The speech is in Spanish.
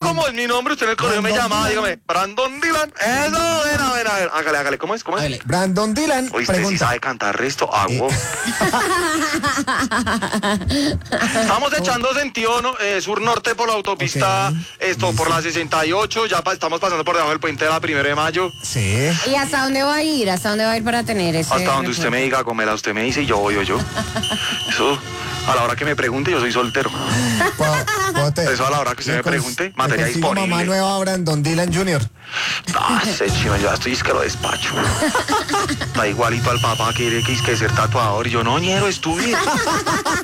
como es mi nombre, usted en el colegio me llamaba, dígame, Brandon Dylan. Eso, a ver. Hágale, ¿cómo es? Hágale. Brandon Dylan Oíste, si pregunta. sabe cantar resto, hago. Estamos echando sentido sur-norte por la autopista, Ok. por la 68, ya estamos pasando por debajo del puente de la 1 de mayo. Sí. ¿Y hasta dónde va a ir? ¿Hasta dónde va a ir para tener ese Hasta donde usted recuerdo? me diga, Gomela, usted me dice y yo voy o yo. Eso, a la hora que me pregunte, yo soy soltero. Eso a la hora que usted me pregunte, materia le consigo mamá disponible. nueva a Brandon Dylan Jr. Ese chino, yo ya estoy es que lo despacho. Está igualito al papá que quiere que ser tatuador y yo, no, ñero, estudie.